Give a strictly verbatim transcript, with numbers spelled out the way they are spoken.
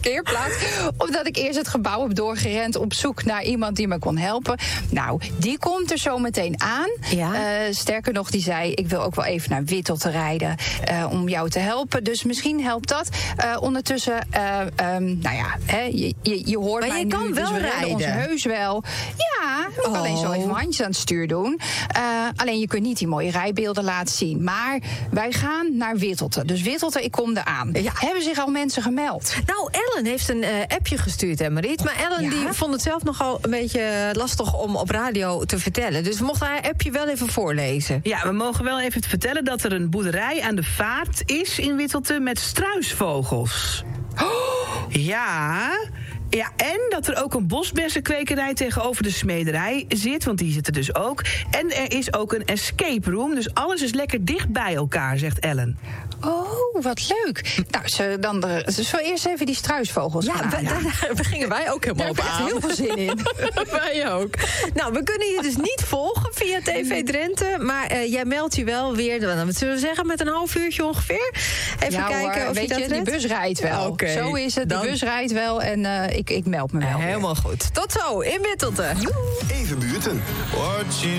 parkeerplaats. Omdat ik eerst het gebouw heb doorgerend op zoek naar iemand die me kon helpen. Nou, die komt er zo meteen aan. Ja. Uh, sterker nog, die zei, ik wil ook wel even naar Wittel te rijden uh, om jou te helpen. Dus misschien helpt dat. Uh, ondertussen, uh, um, nou ja, hè, je, je, je hoort maar mij je nu. kan wel dus we rijden. ons heus wel. Ja, ik oh. alleen zo even mijn handjes aan het stuur doen. Uh, alleen je kunt niet die mooie rijbeelden laten zien. Maar wij gaan naar Wittelte. Dus Wittelte, ik kom eraan. Ja. Hebben zich al mensen gemeld? Nou, Ellen heeft een uh, appje gestuurd, hè, Mariet. Maar Ellen Ja? die vond het zelf nogal een beetje lastig om op radio te vertellen. Dus we mochten haar appje wel even voorlezen. Ja, we mogen wel even vertellen dat er een boerderij aan de vaart is in Wittelte met struisvogels. Oh. Ja... Ja, en dat er ook een bosbessenkwekerij tegenover de smederij zit, want die zitten dus ook. En er is ook een escape room, dus alles is lekker dicht bij elkaar, zegt Ellen. Oh, wat leuk. Nou, ze dan de, ze eerst even die struisvogels Ja, gaan we, halen. daar, daar gingen wij ook helemaal Daar op heb ik aan. heel veel zin in. Wij ook. Nou, we kunnen je dus niet volgen via T V Drenthe, maar uh, jij meldt je wel weer, wat zullen we zeggen, met een half uurtje ongeveer? Even ja, kijken hoor, of weet je dat je, die redt? bus rijdt wel. Oké, Zo is het, die dan- bus rijdt wel en uh, ik, ik meld me wel. Helemaal goed. Tot zo, in Wittelte. Even buurten. What you